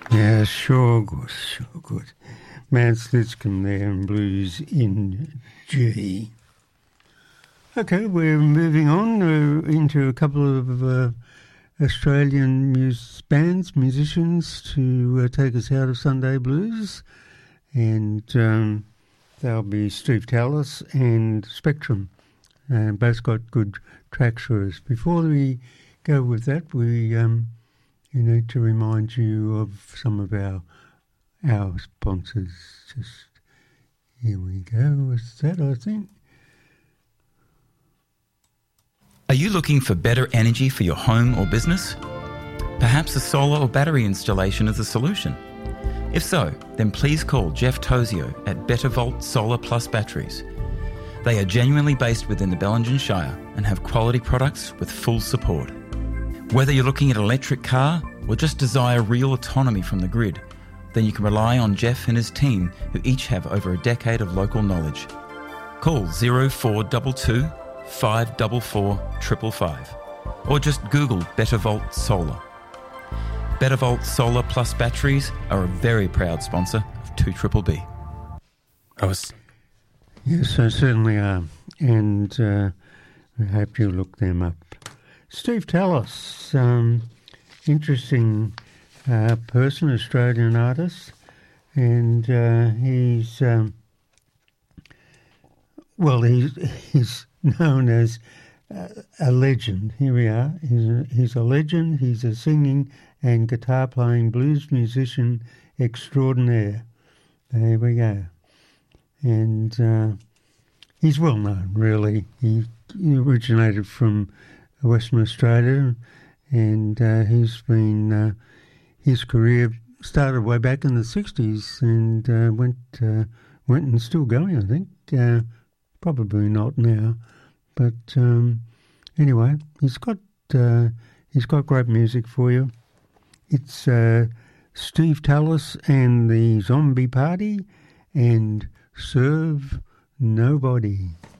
Yeah, sure good, sure good. Mance Litscombe there and Blues in G. Okay, we're moving on into a couple of Australian musicians to take us out of Sunday Blues, and they'll be Steve Tallis and Spectrum. Both got good tracks for us. Before we go with that, we need to remind you of some of our sponsors. Just here we go with that, I think. Are you looking for better energy for your home or business? Perhaps a solar or battery installation is a solution. If so, then please call Jeff Tozio at Better Volt Solar Plus Batteries. They are genuinely based within the Bellingen Shire and have quality products with full support. Whether you're looking at an electric car or just desire real autonomy from the grid, then you can rely on Jeff and his team, who each have over a decade of local knowledge. Call 0422 544 555 or just Google Better Volt Solar. Better Volt Solar Plus Batteries are a very proud sponsor of 2BBB. Yes, I certainly are, and I hope you look them up. Steve Tallis, interesting person, Australian artist, and he's known as a legend. Here we are. He's a legend. He's a singing and guitar-playing blues musician extraordinaire. There we go. And he's well known, really. He originated from Western Australia, and he's been his career started way back in the 60s and went and still going, I think. Probably not now, but anyway, he's got great music for you. It's Steve Tallis and the Zombie Party and Serve Nobody.